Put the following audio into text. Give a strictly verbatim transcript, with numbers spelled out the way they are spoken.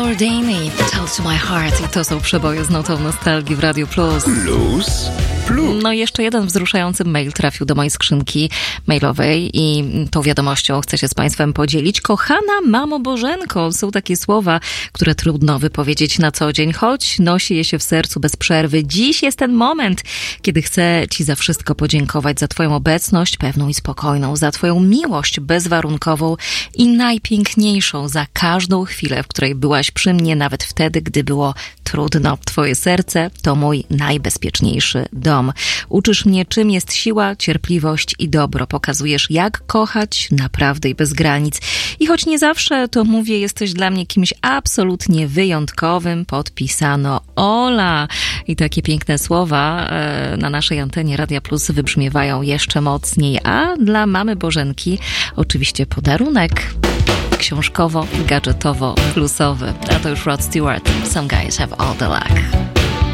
Lordini, Tell to My Heart. I to są przeboje z notą nostalgii w Radio Plus. Plus, plus. No i jeszcze jeden wzruszający mail trafił do mojej skrzynki mailowej i tą wiadomością chcę się z Państwem podzielić. Kochana mamo Bożenko, są takie słowa, które trudno wypowiedzieć na co dzień, choć nosi je się w sercu bez przerwy. Dziś jest ten moment, kiedy chcę Ci za wszystko podziękować, za Twoją obecność pewną i spokojną, za Twoją miłość bezwarunkową i najpiękniejszą, za każdą chwilę, w której byłaś przy mnie, nawet wtedy, gdy było trudno. Twoje serce to mój najbezpieczniejszy dom. Uczysz mnie, czym jest siła, cierpliwość i dobro. Pokazujesz, jak kochać naprawdę i bez granic. I choć nie zawsze to mówię, jesteś dla mnie kimś absolutnie wyjątkowym. Podpisano Ola. I takie piękne słowa e, na naszej antenie Radia Plus wybrzmiewają jeszcze mocniej. A dla mamy Bożenki oczywiście podarunek książkowo, gadżetowo, plusowy. A to już Rod Stewart. Some guys have all the luck.